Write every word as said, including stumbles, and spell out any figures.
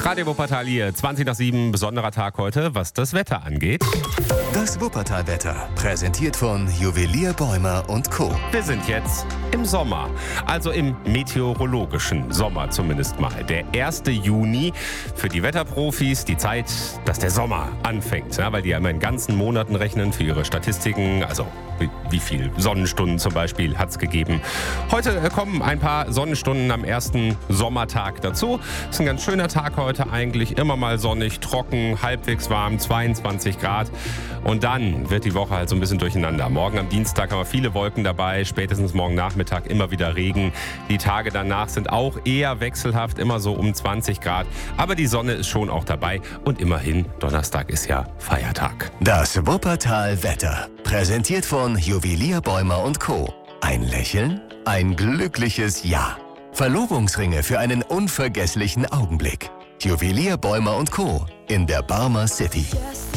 Radio Wuppertal hier, zwanzig nach sieben, besonderer Tag heute, was das Wetter angeht. Das Wuppertal-Wetter, präsentiert von Juwelier Bäumer und Co. Wir sind jetzt im Sommer, also im meteorologischen Sommer zumindest mal. Der erste Juni für die Wetterprofis, die Zeit, dass der Sommer anfängt. Ja, weil die ja immer in ganzen Monaten rechnen für ihre Statistiken, also wie, wie viel Sonnenstunden zum Beispiel hat es gegeben. Heute kommen ein paar Sonnenstunden am ersten Sommertag dazu. Es ist ein ganz schöner Tag heute eigentlich, immer mal sonnig, trocken, halbwegs warm, zweiundzwanzig Grad. Und dann wird die Woche halt so ein bisschen durcheinander. Morgen am Dienstag haben wir viele Wolken dabei, spätestens morgen Nachmittag immer wieder Regen. Die Tage danach sind auch eher wechselhaft, immer so um zwanzig Grad. Aber die Sonne ist schon auch dabei und immerhin, Donnerstag ist ja Feiertag. Das Wuppertal-Wetter, präsentiert von Juwelier Bäumer und Co. Ein Lächeln, ein glückliches Ja. Verlobungsringe für einen unvergesslichen Augenblick. Juwelier Bäumer und Co. in der Barmer City.